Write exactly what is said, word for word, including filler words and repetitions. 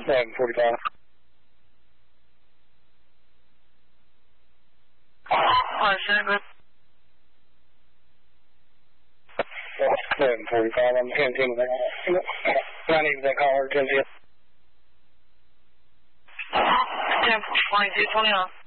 eleven forty-five. Alright, Senator. eleven forty-five, I'm ten ten with that. I need that caller, ten ten. ten twenty-two twenty-nine.